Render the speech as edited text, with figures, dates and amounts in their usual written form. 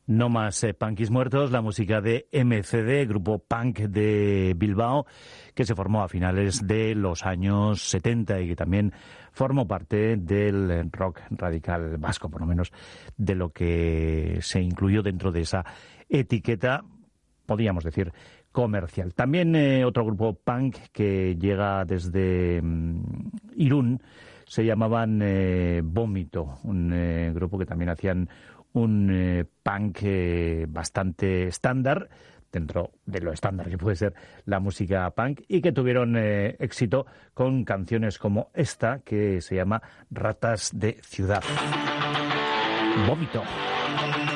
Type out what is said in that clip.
No más punkis muertos, la música de MCD, grupo punk de Bilbao, que se formó a finales de los años 70 y que también formó parte del rock radical vasco, por lo menos de lo que se incluyó dentro de esa etiqueta, podríamos decir, comercial. También otro grupo punk que llega desde Irún, se llamaban Vómito, un grupo que también hacían un punk bastante estándar, dentro de lo estándar que puede ser la música punk, y que tuvieron éxito con canciones como esta, que se llama Ratas de Ciudad. Vómito.